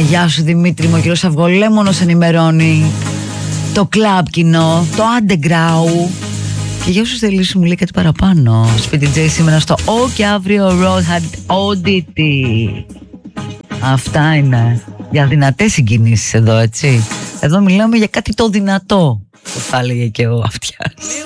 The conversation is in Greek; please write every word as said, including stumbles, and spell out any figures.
Γεια σου Δημήτρη μου, ο κύριος Αυγολέμονος ενημερώνει. Το κλαμπ κοινό, το underground. Και για όσους θελήσουν μου λέει κάτι παραπάνω. Σπίτι Τζέι σήμερα στο Ο και αύριο Road Oddity. Αυτά είναι. Για δυνατές συγκινήσεις εδώ, έτσι. Εδώ μιλάμε για κάτι το δυνατό, που θα έλεγε και ο Αυτιάς.